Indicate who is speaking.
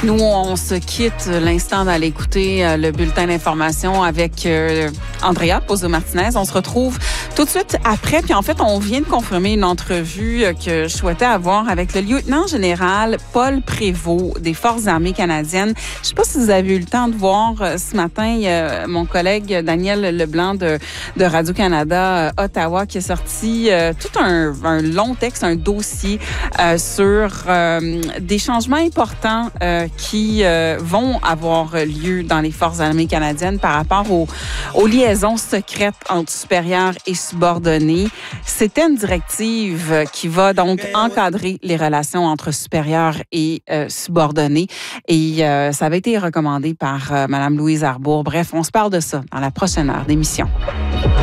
Speaker 1: Nous, on se quitte l'instant d'aller écouter le bulletin d'information avec Andrea Pozzo-Martinez. On se retrouve tout de suite après. Puis en fait, on vient de confirmer une entrevue que je souhaitais avoir avec le lieutenant général Paul Prévost des Forces armées canadiennes. Je ne sais pas si vous avez eu le temps de voir ce matin, mon collègue Daniel Leblanc de Radio-Canada Ottawa qui a sorti tout un long texte, un dossier sur des changements importants qui vont avoir lieu dans les Forces armées canadiennes par rapport aux liaisons secrètes entre supérieurs et subordonnés. C'était une directive qui va donc encadrer les relations entre supérieurs et subordonnés. Et ça avait été recommandé par Mme Louise Arbour. Bref, on se parle de ça dans la prochaine heure d'émission.